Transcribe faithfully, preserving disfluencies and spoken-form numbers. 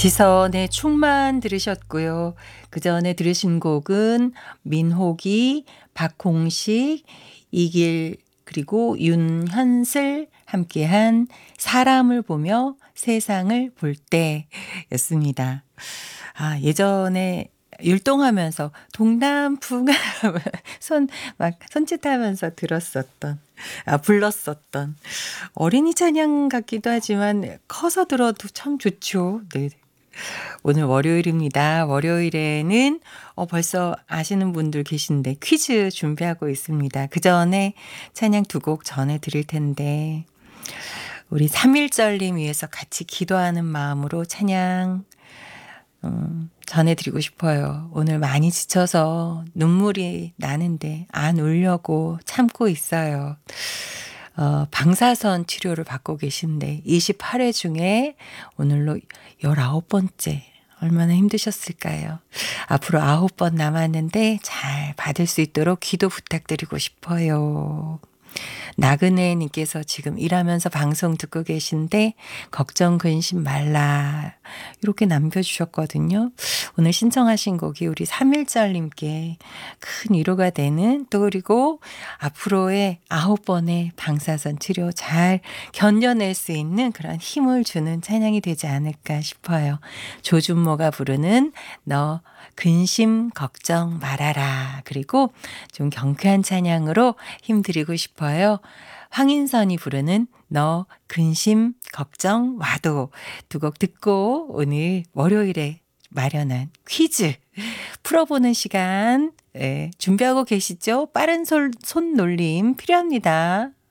지선의 충만 들으셨고요. 그전에 들으신 곡은 민호기, 박홍식, 이길 그리고 윤현슬 함께한 사람을 보며 세상을 볼 때였습니다. 아, 예전에 율동하면서 동남풍 손 막 손짓하면서 들었었던 아 불렀었던 어린이 찬양 같기도 하지만 커서 들어도 참 좋죠. 네. 오늘 월요일입니다. 월요일에는 어 벌써 아시는 분들 계신데 퀴즈 준비하고 있습니다. 그전에 찬양 두 곡 전해 드릴 텐데 우리 삼일절님 위해서 같이 기도하는 마음으로 찬양 음 전해 드리고 싶어요. 오늘 많이 지쳐서 눈물이 나는데 안 울려고 참고 있어요. 어 방사선 치료를 받고 계신데 이십팔 회 중에 오늘로 열아홉 번째. 얼마나 힘드셨을까요? 앞으로 아홉 번 남았는데 잘 받을 수 있도록 기도 부탁드리고 싶어요. 나그네 님께서 지금 일하면서 방송 듣고 계신데 걱정 근심 말라 이렇게 남겨주셨거든요. 오늘 신청하신 곡이 우리 삼일절 님께 큰 위로가 되는 또 그리고 앞으로의 아홉 번의 방사선 치료 잘 견뎌낼 수 있는 그런 힘을 주는 찬양이 되지 않을까 싶어요. 조준모가 부르는 너 근심 걱정 말아라. 그리고 좀 경쾌한 찬양으로 힘드리고 싶어요. 황인선이 부르는 너 근심 걱정 와도 두 곡 듣고 오늘 월요일에 마련한 퀴즈 풀어보는 시간 예, 준비하고 계시죠? 빠른 손, 손놀림 필요합니다.